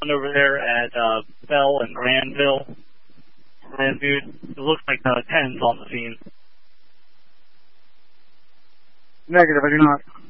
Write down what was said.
over there at Bell and Granville. And dude, it looks like 10's on the scene. Negative, I do not.